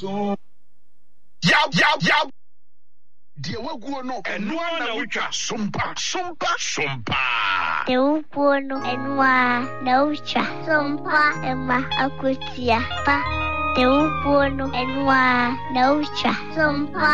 So Yaw. Deɛ waguo no ɛno na wotwa sompa. Deɛ waguo no ɛno na wotwa sompa ɛma akotia pa. Deɛ waguo no ɛno na wotwa sompa.